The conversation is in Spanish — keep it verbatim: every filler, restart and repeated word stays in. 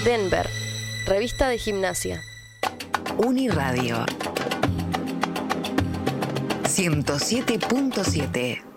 Denver, revista de gimnasia. Uniradio ciento siete punto siete.